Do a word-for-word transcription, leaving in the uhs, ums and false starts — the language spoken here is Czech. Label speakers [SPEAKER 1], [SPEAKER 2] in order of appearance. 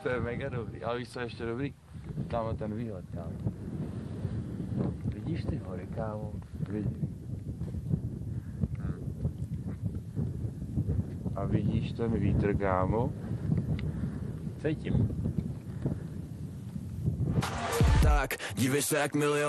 [SPEAKER 1] To je mega dobrý, ale víš co je ještě dobrý? Kámo, ten výhled, kámo. Vidíš ty hory, kámo? Vidíš. A vidíš ten vítr, kámo? Cítím.
[SPEAKER 2] Tak, dívej se jak milion